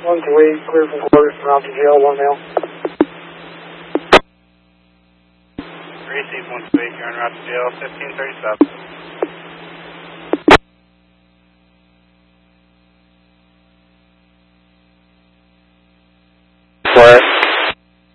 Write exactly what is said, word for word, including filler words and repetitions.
one three, clear from quarters, route to jail, one male. Receive one three, you're en route to jail, fifteen thirty-seven. Where?